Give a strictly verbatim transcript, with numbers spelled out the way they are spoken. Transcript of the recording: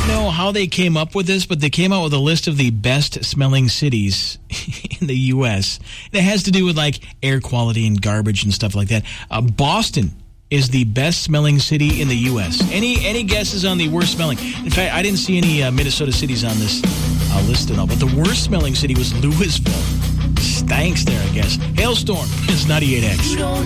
know how they came up with this, but they came out with a list of the best smelling cities in the U S. It has to do with like air quality and garbage and stuff like that. Uh, Boston is the best smelling city in the U S. Any any guesses on the worst smelling? In fact, I didn't see any uh, Minnesota cities on this uh, list at all, but the worst smelling city was Louisville. Stanks there, I guess. Hailstorm is ninety-eight X.